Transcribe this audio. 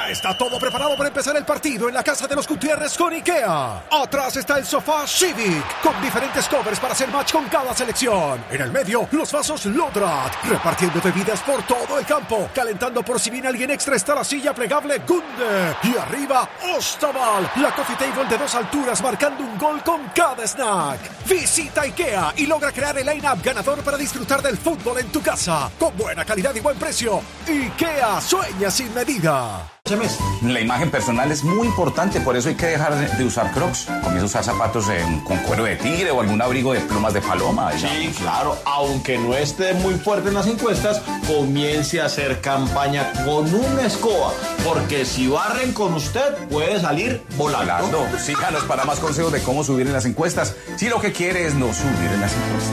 Ya está todo preparado para empezar el partido en la casa de los Gutiérrez con IKEA. Atrás está el sofá Civic, con diferentes covers para hacer match con cada selección. En el medio, los vasos Lodrat, repartiendo bebidas por todo el campo. Calentando por si viene alguien extra está la silla plegable Gunde. Y arriba, Ostaval, la coffee table de 2 alturas marcando un gol con cada snack. Visita IKEA y logra crear el line-up ganador para disfrutar del fútbol en tu casa. Con buena calidad y buen precio. IKEA, sueña sin medida. La imagen personal es muy importante, por eso hay que dejar de usar Crocs. Comienza a usar zapatos con cuero de tigre o algún abrigo de plumas de paloma. Sí, claro, aunque no esté muy fuerte en las encuestas, comience a hacer campaña con una escoba, porque si barren con usted, puede salir volando. Síganos para más consejos de cómo subir en las encuestas, si lo que quiere es no subir en las encuestas.